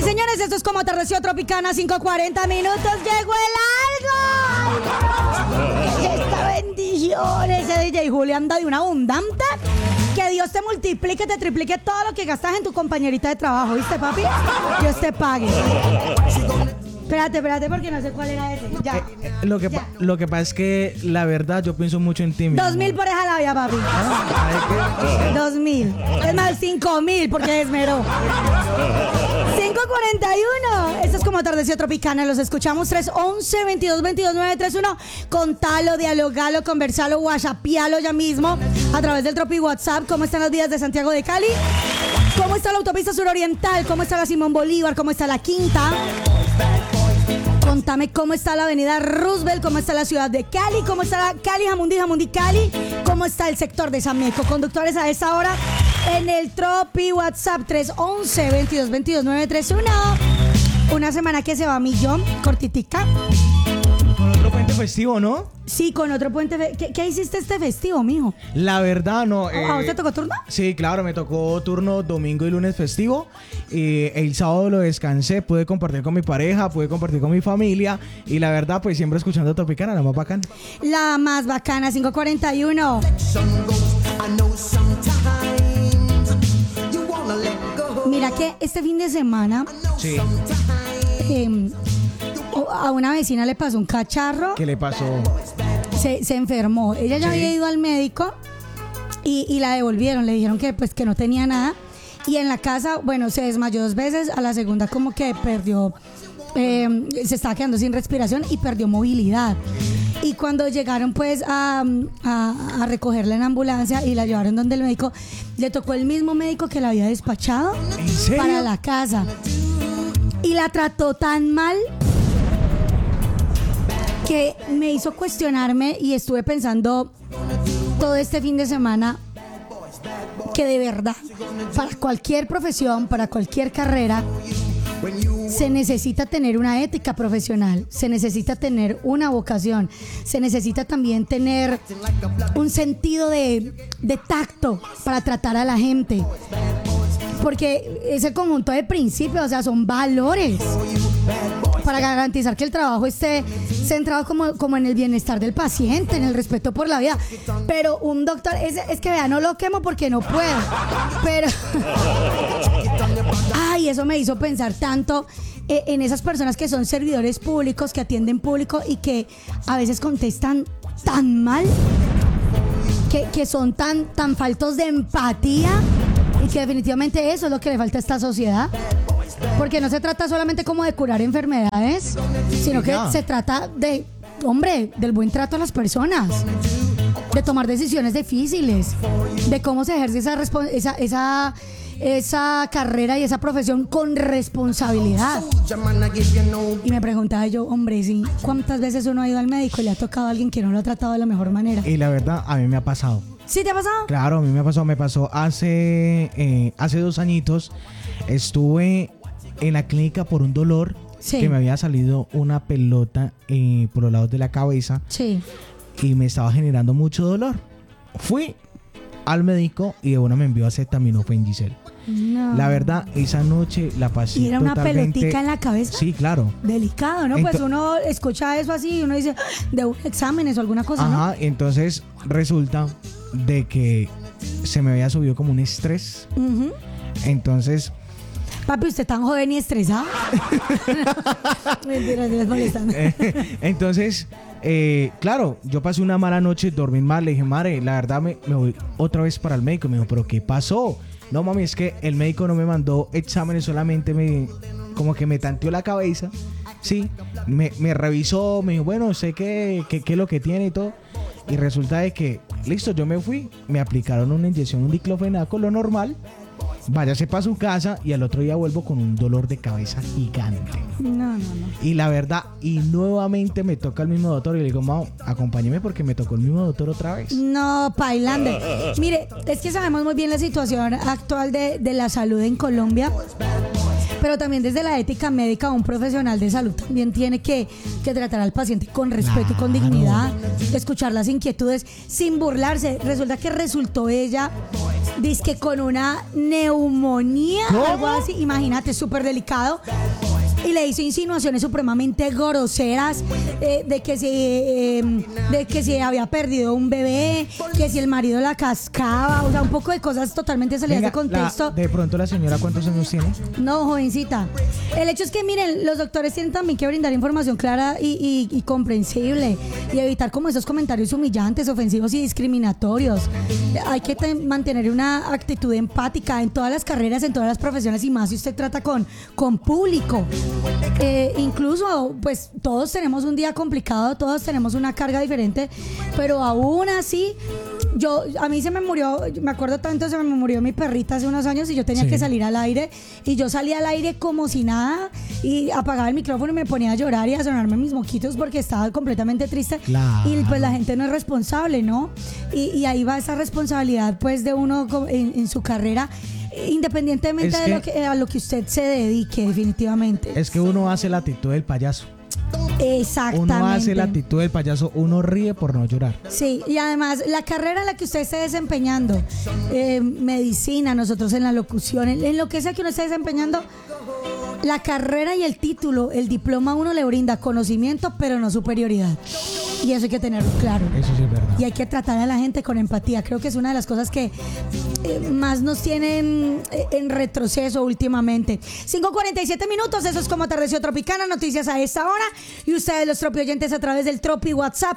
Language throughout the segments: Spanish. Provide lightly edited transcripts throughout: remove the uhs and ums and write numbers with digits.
señores, esto es como atardeció Tropicana, 5:40 minutos. Llegó el algo. Esta bendición, ese DJ Julio anda de una abundante. Que Dios te multiplique, te triplique todo lo que gastas en tu compañerita de trabajo, ¿viste, papi? Dios te pague. Espérate, porque no sé cuál era ese. Ya. Lo que pasa es que la verdad yo pienso mucho en ti. 2.000 por esa labia, papi. 2.000. Es más, 5.000 porque esmeró. 5:41. Esto es como atardeció Tropicana. Los escuchamos 311-2222-931. Contalo, dialogalo, conversalo, whatsappialo ya mismo a través del Tropi WhatsApp. ¿Cómo están las vías de Santiago de Cali? ¿Cómo está la autopista suroriental? ¿Cómo está la Simón Bolívar? ¿Cómo está la Quinta? Contame cómo está la avenida Roosevelt, cómo está la ciudad de Cali, cómo está la Cali, Jamundí, Cali, cómo está el sector de San Meco. Conductores a esta hora en el Tropi WhatsApp 311-2222-931. Una semana que se va a millón, cortitica. Con otro puente festivo, ¿no? Sí, con otro puente. ¿Qué hiciste este festivo, mijo? La verdad, no. ¿A usted tocó turno? Sí, claro, me tocó turno domingo y lunes festivo. El sábado lo descansé, pude compartir con mi pareja, pude compartir con mi familia. Y la verdad, pues siempre escuchando Tropicana, la más bacana. La más bacana, 5:41. Mira que este fin de semana. Sí. A una vecina le pasó un cacharro. ¿Qué le pasó? Se enfermó. Ella ya había ido al médico y la devolvieron. Le dijeron que pues que no tenía nada. Y en la casa, bueno, se desmayó 2 veces. A la segunda como que perdió, se estaba quedando sin respiración y perdió movilidad. Y cuando llegaron pues a recogerla en ambulancia y la llevaron donde el médico, le tocó el mismo médico que la había despachado. ¿En serio? Para la casa. Y la trató tan mal que me hizo cuestionarme y estuve pensando todo este fin de semana que de verdad, para cualquier profesión, para cualquier carrera, se necesita tener una ética profesional, se necesita tener una vocación, se necesita también tener un sentido de tacto para tratar a la gente. Porque ese conjunto de principios, o sea, son valores para garantizar que el trabajo esté centrado como en el bienestar del paciente, en el respeto por la vida. Pero un doctor, es que vea, no lo quemo porque no puedo. Pero, ay, eso me hizo pensar tanto en esas personas que son servidores públicos, que atienden público y que a veces contestan tan mal, que son tan faltos de empatía. Y que definitivamente eso es lo que le falta a esta sociedad. Porque no se trata solamente como de curar enfermedades, sino que se trata de, del buen trato a las personas, de tomar decisiones difíciles, de cómo se ejerce esa carrera y esa profesión con responsabilidad. Y me preguntaba yo, sí, ¿cuántas veces uno ha ido al médico y le ha tocado a alguien que no lo ha tratado de la mejor manera? Y la verdad, a mí me ha pasado. ¿Sí te ha pasado? Claro, a mí me pasó hace 2 añitos. Estuve en la clínica por un dolor, que me había salido una pelota por los lados de la cabeza. Sí. Y me estaba generando mucho dolor. Fui al médico y de una me envió acetaminofén, Giselle. No. La verdad, esa noche la pasé. ¿Y era una totalmente... pelotica en la cabeza? Sí, claro. Delicado, ¿no? Pues uno escucha eso así y uno dice, de un exámenes o alguna cosa, ¿no? Ajá, entonces resulta de que se me había subido como un estrés. Uh-huh. Entonces... Papi, ¿usted tan joven y estresado? Mentira, se les molestan. Entonces, claro, yo pasé una mala noche, dormí mal. Le dije, madre, la verdad me voy otra vez para el médico. Me dijo, ¿pero qué pasó? No, mami, es que el médico no me mandó exámenes, solamente como que me tanteó la cabeza. Sí, me revisó, me dijo, bueno, sé qué es lo que tiene y todo. Y resulta de que, listo, yo me fui, me aplicaron una inyección, un diclofenaco, lo normal. Váyase para su casa y al otro día vuelvo con un dolor de cabeza gigante. No. Y la verdad, y nuevamente me toca el mismo doctor y le digo, Mao, acompáñeme porque me tocó el mismo doctor otra vez. No, Pailande. Mire, es que sabemos muy bien la situación actual de la salud en Colombia. Pero también desde la ética médica, un profesional de salud también tiene que tratar al paciente con respeto y con dignidad, escuchar las inquietudes sin burlarse. Resulta que resultó ella dizque con una neumonía, ¿cómo? algo así, imagínate, súper delicado. Y le hizo insinuaciones supremamente groseras de que si había perdido un bebé, que si el marido la cascaba, o sea, un poco de cosas totalmente salidas Venga, de contexto. de pronto la señora, ¿cuántos años tiene? No, jovencita. El hecho es que, miren, los doctores tienen también que brindar información clara y comprensible y evitar como esos comentarios humillantes, ofensivos y discriminatorios. Hay que mantener una actitud empática en todas las carreras, en todas las profesiones y más si usted trata con público. Incluso, pues todos tenemos un día complicado, todos tenemos una carga diferente, pero aún así, a mí se me murió, me acuerdo tanto, se me murió mi perrita hace unos años y yo tenía que salir al aire y yo salía al aire como si nada y apagaba el micrófono y me ponía a llorar y a sonarme mis moquitos porque estaba completamente triste. Claro. Y pues la gente no es responsable, ¿no? Y ahí va esa responsabilidad pues de uno en su carrera, independientemente de a lo que usted se dedique, definitivamente. Es que uno hace la actitud del payaso. Exactamente. Uno hace la actitud del payaso, uno ríe por no llorar. Sí, y además la carrera en la que usted esté desempeñando, medicina, nosotros en la locución, en lo que sea que uno esté desempeñando, la carrera y el título, el diploma a uno le brinda conocimiento, pero no superioridad. Y eso hay que tenerlo claro. Eso sí es verdad. Y hay que tratar a la gente con empatía. Creo que es una de las cosas que más nos tienen en retroceso últimamente. 5:47 minutos, eso es como atardeció Tropicana, noticias a esta hora. Y ustedes, los Tropi oyentes, a través del Tropi WhatsApp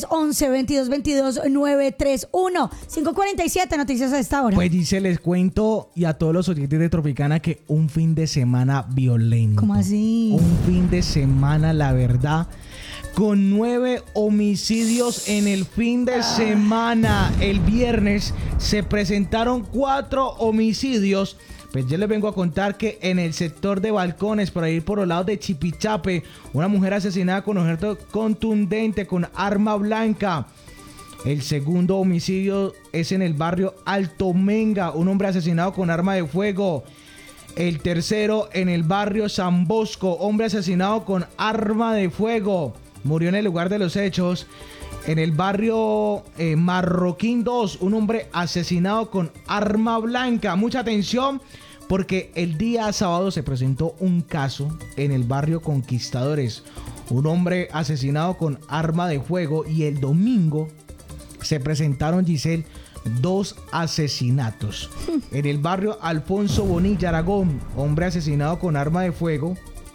311-2222-931. 5:47, noticias a esta hora. Pues dice, les cuento y a todos los oyentes de Tropicana que un fin de semana violento. ¿Cómo así? Un fin de semana, la verdad, con 9 homicidios en el fin de semana. El viernes se presentaron 4 homicidios. Pues yo les vengo a contar que en el sector de Balcones, por ahí por los lados de Chipichape, una mujer asesinada con objeto contundente, con arma blanca. El segundo homicidio es en el barrio Alto Menga, un hombre asesinado con arma de fuego. El tercero en el barrio San Bosco, hombre asesinado con arma de fuego. Murió en el lugar de los hechos. En el barrio Marroquín 2, un hombre asesinado con arma blanca. Mucha atención porque el día sábado se presentó un caso en el barrio Conquistadores. Un hombre asesinado con arma de fuego y el domingo se presentaron, Giselle, 2 asesinatos. En el barrio Alfonso Bonilla, Aragón, hombre asesinado con arma de fuego.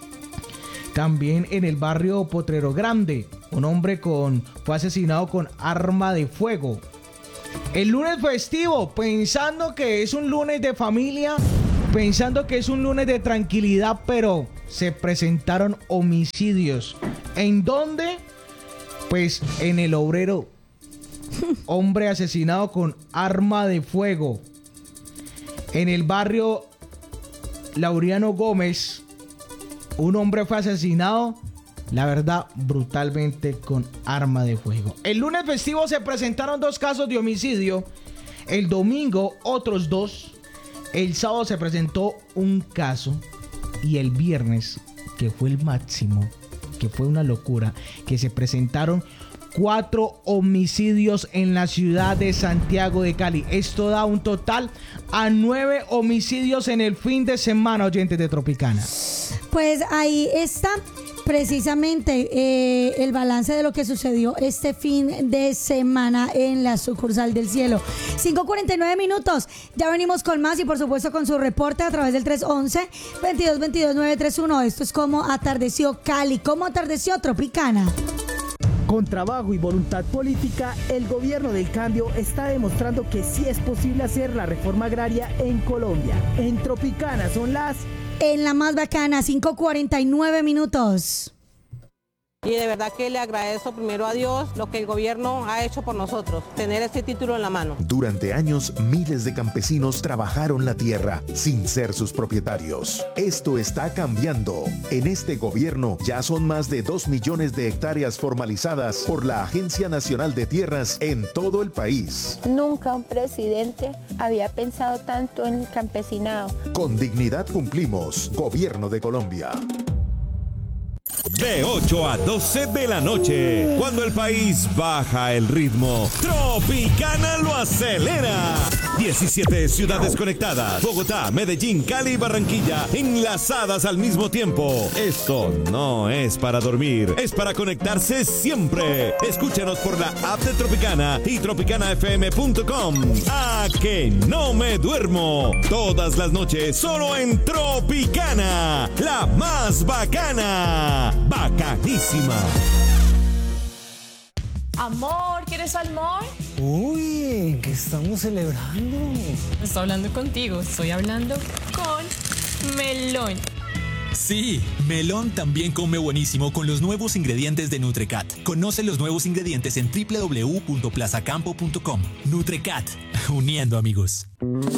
También en el barrio Potrero Grande, un hombre fue asesinado con arma de fuego. El lunes festivo, pensando que es un lunes de familia, pensando que es un lunes de tranquilidad, pero se presentaron homicidios. ¿En dónde? Pues en el Obrero. Hombre asesinado con arma de fuego. En el barrio Laureano Gómez, un hombre fue asesinado, la verdad, brutalmente con arma de fuego. El lunes festivo se presentaron 2 casos de homicidio. El domingo, otros 2. El sábado se presentó un caso. Y el viernes, que fue el máximo, que fue una locura, que se presentaron 4 homicidios en la ciudad de Santiago de Cali. Esto da un total a 9 homicidios en el fin de semana, oyentes de Tropicana. Pues ahí está precisamente el balance de lo que sucedió este fin de semana en la sucursal del cielo. 5:49 minutos. Ya venimos con más y por supuesto con su reporte a través del 311-2222-931. Esto es como atardeció Cali, como atardeció Tropicana. Con trabajo y voluntad política, el gobierno del cambio está demostrando que sí es posible hacer la reforma agraria en Colombia. En Tropicana son las... En la más bacana, 5:49 minutos. Y de verdad que le agradezco primero a Dios lo que el gobierno ha hecho por nosotros, tener este título en la mano. Durante años, miles de campesinos trabajaron la tierra sin ser sus propietarios. Esto está cambiando. En este gobierno ya son más de 2 millones de hectáreas formalizadas por la Agencia Nacional de Tierras en todo el país. Nunca un presidente había pensado tanto en el campesinado. Con dignidad cumplimos. Gobierno de Colombia. De 8 a 12 de la noche, cuando el país baja el ritmo, Tropicana lo acelera. 17 ciudades conectadas, Bogotá, Medellín, Cali y Barranquilla, enlazadas al mismo tiempo. Esto no es para dormir, es para conectarse siempre. Escúchanos por la app de Tropicana y tropicanafm.com. ¡A que no me duermo! Todas las noches, solo en Tropicana, la más bacana. Bacanísima. Amor, ¿quieres salmón? Uy, ¿qué estamos celebrando? No estoy hablando contigo, estoy hablando con Melón. Sí, Melón también come buenísimo con los nuevos ingredientes de Nutrecat. Conoce los nuevos ingredientes en www.plazacampo.com. Nutrecat, uniendo amigos.